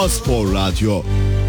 A-Spor Radyo.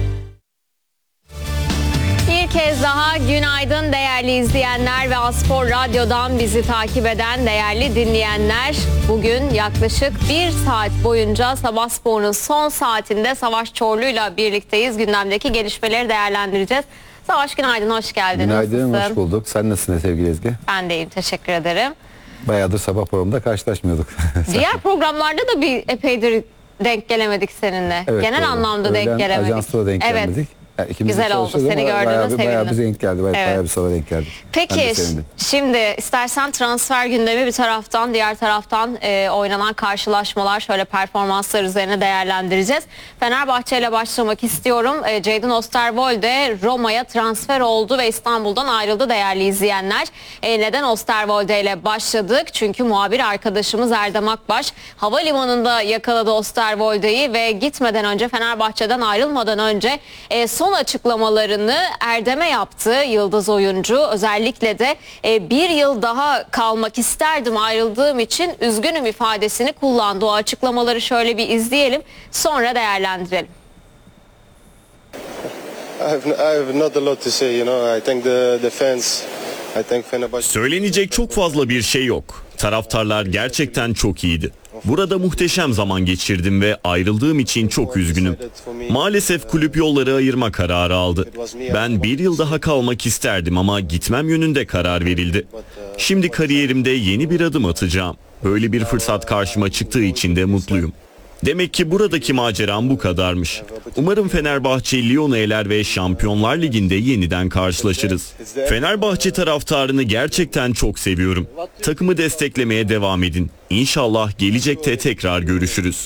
Bir kez daha günaydın değerli izleyenler ve A-Spor Radyo'dan bizi takip eden değerli dinleyenler. Bugün yaklaşık bir saat boyunca Sabah Spor'un son saatinde Savaş Çorlu'yla birlikteyiz. Gündemdeki gelişmeleri değerlendireceğiz. Savaş günaydın, hoş geldin. Günaydın, nasılsın? hoş bulduk. Sen nasılsın sevgili Ezgi? Ben de iyiyim, teşekkür ederim. Bayağıdır sabah programında karşılaşmıyorduk. Diğer programlarda da bir epeydir denk gelemedik seninle. Evet, Genel doğru. anlamda denk gelemedik. Ajansla da denk gelmedik. Yani Güzel oldu, seni gördüğüme sevindim. Bayağı bir denk geldi. Evet. Bayağı bir sabah denk geldi. Peki şimdi istersen transfer gündemi bir taraftan, diğer taraftan oynanan karşılaşmalar, şöyle performanslar üzerine değerlendireceğiz. Fenerbahçe ile başlamak istiyorum. Jadon Osterwolde Roma'ya transfer oldu ve İstanbul'dan ayrıldı değerli izleyenler. Neden Osterwolde ile başladık? Çünkü muhabir arkadaşımız Erdem Akbaş havalimanında yakaladı Osterwolde'yi ve gitmeden önce, Fenerbahçe'den ayrılmadan önce son açıklamalarını Erdem'e yaptı yıldız oyuncu. Özellikle de bir yıl daha kalmak isterdim, ayrıldığım için üzgünüm ifadesini kullandı. O açıklamaları şöyle bir izleyelim, sonra değerlendirelim. I have not a lot to say, you know. I thank the fans. I thank Fenerbahçe. Söylenecek çok fazla bir şey yok. Taraftarlar gerçekten çok iyiydi. Burada muhteşem zaman geçirdim ve ayrıldığım için çok üzgünüm. Maalesef kulüp yolları ayırma kararı aldı. Ben bir yıl daha kalmak isterdim ama gitmem yönünde karar verildi. Şimdi kariyerimde yeni bir adım atacağım. Böyle bir fırsat karşıma çıktığı için de mutluyum. Demek ki buradaki maceram bu kadarmış. Umarım Fenerbahçe Lyon'u eler ve Şampiyonlar Ligi'nde yeniden karşılaşırız. Fenerbahçe taraftarını gerçekten çok seviyorum. Takımı desteklemeye devam edin. İnşallah gelecekte tekrar görüşürüz.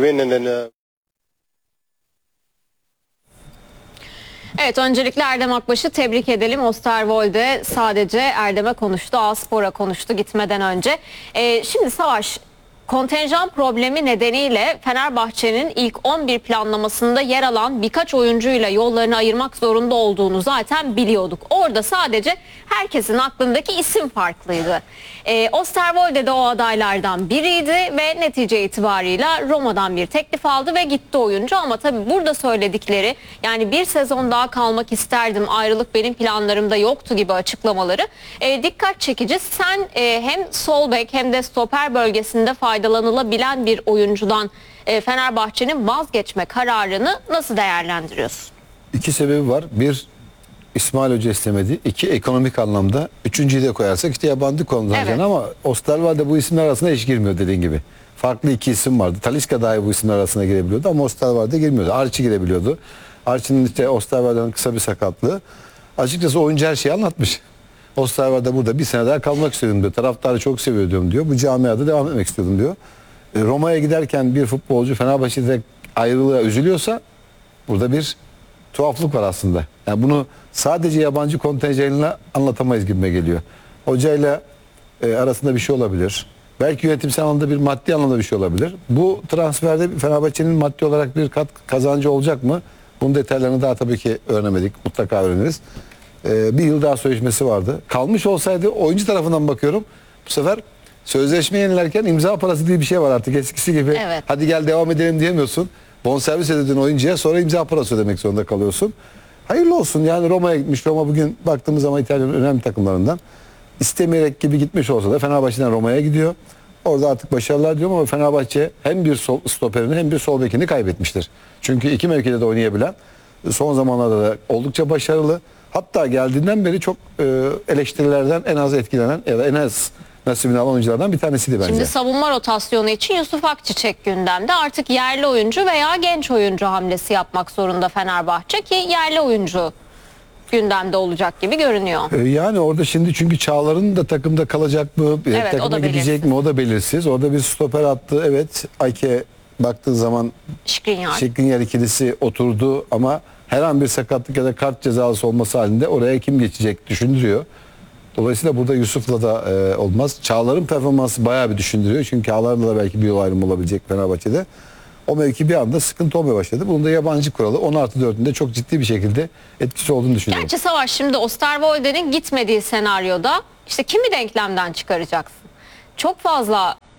Evet, öncelikle Erdem Akbaş'ı tebrik edelim. Osterwolde sadece Erdem'e konuştu, A-Spor'a konuştu gitmeden önce. Şimdi Savaş, kontenjan problemi nedeniyle Fenerbahçe'nin ilk 11 planlamasında yer alan birkaç oyuncuyla yollarını ayırmak zorunda olduğunu zaten biliyorduk. Orada sadece herkesin aklındaki isim farklıydı. Osterwolde de o adaylardan biriydi ve netice itibarıyla Roma'dan bir teklif aldı ve gitti oyuncu. Ama tabii burada söyledikleri, yani bir sezon daha kalmak isterdim, ayrılık benim planlarımda yoktu gibi açıklamaları dikkat çekici. Sen hem sol bek hem de stoper bölgesinde faydalanılabilen bir oyuncudan Fenerbahçe'nin vazgeçme kararını nasıl değerlendiriyorsun? İki sebebi var. Bir, İsmail Hoca istemedi. İki, ekonomik anlamda. Üçüncüyü de koyarsak işte yabancı kontenjan, evet. Ama Osterwolde bu isimler arasında hiç girmiyor dediğin gibi. Farklı iki isim vardı. Talisca dahi bu isimler arasına girebiliyordu ama Osterwolde girmiyordu. Archie girebiliyordu. Archie'nin işte Osterwolde'nin kısa bir sakatlığı. Açıkçası oyuncu her şeyi anlatmış. Osterwolde burada bir sene daha kalmak istedim diyor. Taraftarı çok seviyordum diyor. Bu camiada devam etmek istiyordum diyor. Roma'ya giderken bir futbolcu Fenerbahçe'de ayrılığa üzülüyorsa burada bir tuhaflık var aslında. Yani bunu sadece yabancı kontenjanıyla anlatamayız gibime geliyor. Hocayla arasında bir şey olabilir. Belki yönetimsel anlamda bir maddi anlamda bir şey olabilir. Bu transferde Fenerbahçe'nin maddi olarak bir kazancı olacak mı? Bunun detaylarını daha tabii ki öğrenemedik. Mutlaka öğreniriz. Bir yıl daha sözleşmesi vardı. Kalmış olsaydı, oyuncu tarafından bakıyorum, bu sefer sözleşme yenilerken imza parası diye bir şey var artık eskisi gibi. Evet. Hadi gel devam edelim diyemiyorsun. Bonservis ödediğin oyuncuya sonra imza parası ödemek zorunda kalıyorsun. Hayırlı olsun, yani Roma'ya gitmiş. Roma bugün baktığımız zaman İtalya'nın önemli takımlarından. İstemeyerek gibi gitmiş olsa da Fenerbahçe'den Roma'ya gidiyor. Orada artık başarılar diyorum ama Fenerbahçe hem bir sol stoperini hem bir sol bekini kaybetmiştir. Çünkü iki mevkide de oynayabilen, son zamanlarda da oldukça başarılı. Hatta geldiğinden beri çok eleştirilerden en az etkilenen ya da en az nasibini alan oyunculardan bir tanesiydi bence. Şimdi savunma rotasyonu için Yusuf Akçiçek gündemde. Artık yerli oyuncu veya genç oyuncu hamlesi yapmak zorunda Fenerbahçe, ki yerli oyuncu gündemde olacak gibi görünüyor. Yani orada şimdi çünkü Çağlar'ın da takımda kalacak mı? Evet, takıma gidecek mi? O da belirsiz. Orada bir stoper attı. Evet, Ayke baktığı zaman Skriniar ikilisi oturdu ama her an bir sakatlık ya da kart cezalısı olması halinde oraya kim geçecek düşündürüyor. Dolayısıyla burada Yusuf'la da olmaz. Çağlar'ın performansı bayağı bir düşündürüyor. Çünkü Çağlar'la da belki bir yol ayrımı olabilecek Fenerbahçe'de. O mevki bir anda sıkıntı olmaya başladı. Bunun da yabancı kuralı 10+4'ünde çok ciddi bir şekilde etkisi olduğunu düşünüyorum. Gerçi Savaş, şimdi Osterwolde'nin gitmediği senaryoda işte kimi denklemden çıkaracaksın? Çok fazla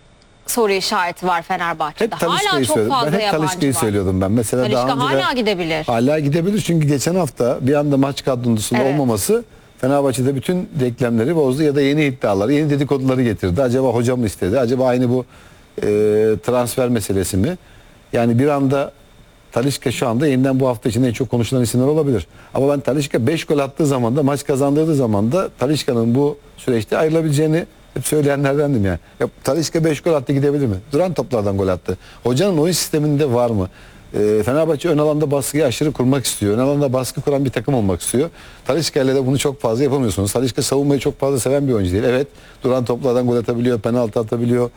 soru işareti var Fenerbahçe'de. Hep Hala Talisca'yı çok söyledim. fazla Ben hep yabancı Talisca'yı var. söylüyordum ben. Mesela Talisca daha önce de- hala gidebilir. Hala gidebilir çünkü geçen hafta bir anda maç kadrosunda Evet. olmaması Fenerbahçe'de bütün denklemleri bozdu ya da yeni iddiaları, yeni dedikoduları getirdi. Acaba hocam mı istedi? Acaba aynı bu transfer meselesi mi? Yani bir anda Talisca şu anda yeniden bu hafta içinde en çok konuşulan isimler olabilir. Ama ben Talisca 5 gol attığı zaman da, maç kazandırdığı zaman da Talisca'nın bu süreçte ayrılabileceğini hep söyleyenlerdendim yani. Ya Talisca 5 gol attı, gidebilir mi? Duran toplardan gol attı. Hocanın oyun sisteminde var mı? Fenerbahçe ön alanda baskıyı aşırı kurmak istiyor. Ön alanda baskı kuran bir takım olmak istiyor. Talisca ile de bunu çok fazla yapamıyorsunuz. Talisca savunmayı çok fazla seven bir oyuncu değil. Evet, duran toplardan gol atabiliyor, penaltı atabiliyor.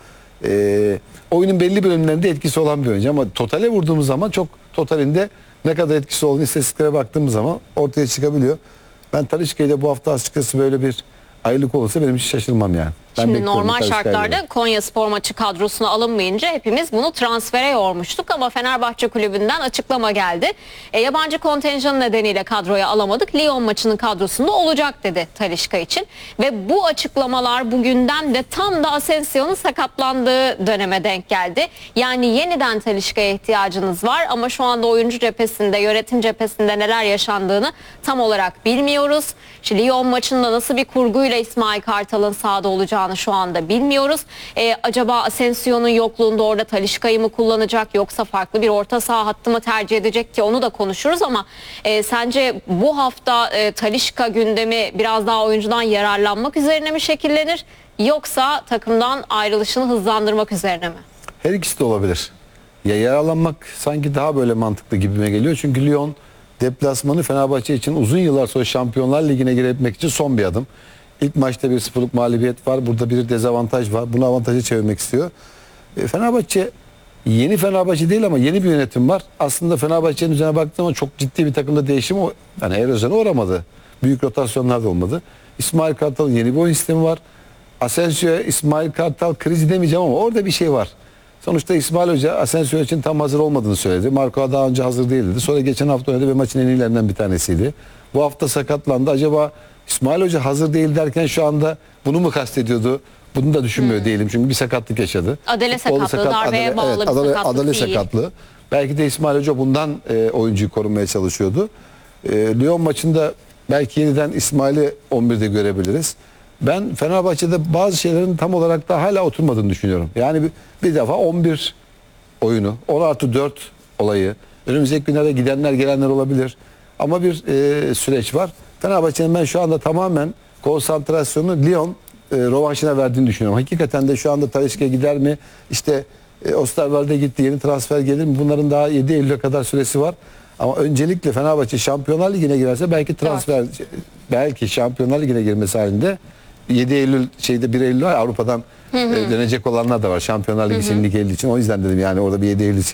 Oyunun belli bölümlerinde etkisi olan bir oyuncu ama totale vurduğumuz zaman çok totalinde ne kadar etkisi olduğunu istatistiklere baktığımız zaman ortaya çıkabiliyor. Ben Talisca ile bu hafta açıkçası böyle bir ayrılık olursa benim hiç şaşırmam yani. Ben Şimdi bekliyorum normal Talisca ile. şartlarda Konyaspor maçı kadrosuna alınmayınca hepimiz bunu transfere yormuştuk ama Fenerbahçe kulübünden açıklama geldi. Yabancı kontenjanı nedeniyle kadroya alamadık. Lyon maçının kadrosunda olacak dedi Talisca için. Ve bu açıklamalar bugünden de tam da Asensio'nun sakatlandığı döneme denk geldi. Yani yeniden Talisca'ya ihtiyacınız var ama şu anda oyuncu cephesinde, yönetim cephesinde neler yaşandığını tam olarak bilmiyoruz. Şimdi Lyon maçında nasıl bir kurguyla İsmail Kartal'ın sahada olacağını şu anda bilmiyoruz. Acaba Asensio'nun yokluğunda orada Talisca'yı mı kullanacak yoksa farklı bir orta saha hattı mı tercih edecek ki onu da konuşuruz ama sence bu hafta Talisca gündemi biraz daha oyuncudan yararlanmak üzerine mi şekillenir yoksa takımdan ayrılışını hızlandırmak üzerine mi? Her ikisi de olabilir. Ya yaralanmak sanki daha böyle mantıklı gibime geliyor. Çünkü Lyon deplasmanı Fenerbahçe için uzun yıllar sonra Şampiyonlar Ligi'ne girebilmek için son bir adım. İlk maçta 1-0'lık mağlubiyet var. Burada bir dezavantaj var. Bunu avantaja çevirmek istiyor. Fenerbahçe yeni Fenerbahçe değil ama yeni bir yönetim var. Aslında Fenerbahçe'nin üzerine baktığım zaman çok ciddi bir takımda değişim yani erozyona uğramadı. Büyük rotasyonlar da olmadı. İsmail Kartal'ın yeni bir oyun sistemi var. Asensio, İsmail Kartal krizi demeyeceğim ama orada bir şey var. Sonuçta İsmail Hoca Asensio için tam hazır olmadığını söyledi. Marco daha önce hazır değildi. Sonra geçen hafta oynadı ve maçın en iyilerinden bir tanesiydi. Bu hafta sakatlandı. Acaba İsmail Hoca hazır değil derken şu anda bunu mu kastediyordu? Bunu da düşünmüyor değilim çünkü bir sakatlık yaşadı. Adele Futbolda sakatlığı, darbeye bağlı bir sakatlık Adele değil. sakatlığı. Belki de İsmail Hoca bundan oyuncuyu korumaya çalışıyordu. Lyon maçında belki yeniden İsmail'i 11'de görebiliriz. Ben Fenerbahçe'de bazı şeylerin tam olarak da hala oturmadığını düşünüyorum. Yani bir defa 11 oyunu, 10+4 olayı. Önümüzdeki günlerde gidenler gelenler olabilir. Ama bir süreç var. Fenerbahçe'nin ben şu anda tamamen konsantrasyonu Lyon rövanşına verdiğini düşünüyorum. Hakikaten de şu anda Talisca gider mi? İşte Osterwolde gitti, yeni transfer gelir mi? Bunların daha 7 Eylül'e kadar süresi var. Ama öncelikle Fenerbahçe Şampiyonlar Ligi'ne girerse belki transfer, belki Şampiyonlar Ligi'ne girmesi halinde 7 Eylül 1 Eylül var, Avrupa'dan dönecek olanlar da var. Şampiyonlar Ligi senin lig Eylül için. O yüzden dedim yani orada bir 7 Eylül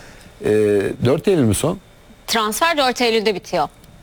4 Eylül mü son? Transfer 4 Eylül'de bitiyor.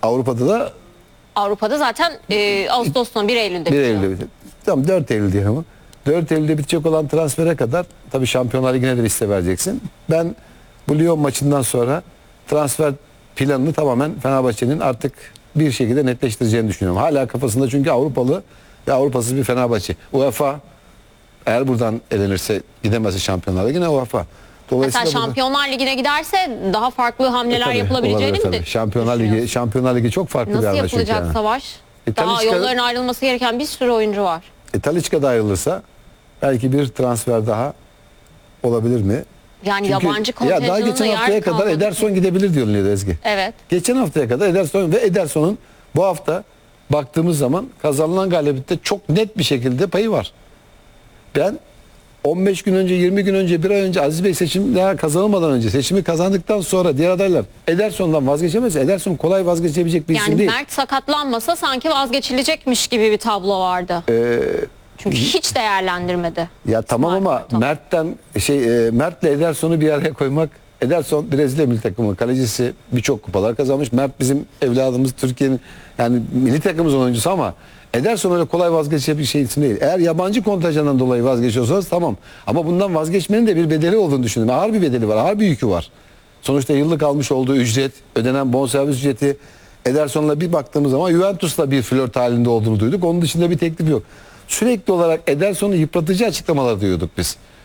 Avrupa'da Zaten Ağustos'un 1 Eylül'de 1 bitiyor. Eylül'de bitiyor. Tamam 4 Eylül diyelim ama. 4 Eylül'de bitecek olan transfere kadar tabii Şampiyonlar Ligi'ne de liste vereceksin. Ben bu Lyon maçından sonra transfer planını tamamen Fenerbahçe'nin artık bir şekilde netleştireceğini düşünüyorum. Hala kafasında çünkü Avrupalı ve Avrupasız bir Fenerbahçe. UEFA eğer buradan elenirse gidemezse Şampiyonlar Ligi'ne UEFA. Mesela burada- Şampiyonlar Ligi'ne giderse daha farklı hamleler Tabii, yapılabileceğini olabilir mi tabii. Şampiyonlar Ligi, düşünüyorsun? Şampiyonlar Ligi çok farklı bir Nasıl arada çünkü yapılacak yani. Savaş? Daha Talisca- yolların ayrılması gereken bir sürü oyuncu var. Talisca da ayrılırsa belki bir transfer daha olabilir mi? Yani Çünkü yabancı ya daha kontenjanında geçen yer haftaya kadar kalmadı. Ederson gidebilir diyorlar Ezgi. Evet. Geçen haftaya kadar Ederson ve Ederson'un bu hafta baktığımız zaman kazanılan galibiyette çok net bir şekilde payı var. Ben 15 gün önce, 20 gün önce, bir ay önce Aziz Bey seçim daha kazanılmadan önce seçimi kazandıktan sonra diğer adaylar Ederson'dan vazgeçemez. Ederson kolay vazgeçebilecek bir isim Yani değil. Mert sakatlanmasa sanki vazgeçilecekmiş gibi bir tablo vardı. Çünkü hiç değerlendirmedi. Ya tamam İsmail ama Kartal. Mert'le Ederson'u bir araya koymak. Ederson Brezilya milli takımı kalecisi, birçok kupalar kazanmış. Mert bizim evladımız, Türkiye'nin yani milli takımımızın oyuncusu ama Ederson öyle kolay vazgeçecek bir şey isim değil. Eğer yabancı kontenjandan dolayı vazgeçiyorsanız tamam. Ama bundan vazgeçmenin de bir bedeli olduğunu düşünüyorum. Ağır bir bedeli var, ağır bir yükü var. Sonuçta yıllık almış olduğu ücret, ödenen bonservis ücreti. Ederson'la bir baktığımız zaman Juventus'la bir flört halinde olduğunu duyduk. Onun dışında bir teklif yok. Sürekli olarak Ederson'u yıpratıcı açıklamalar duyuyorduk biz.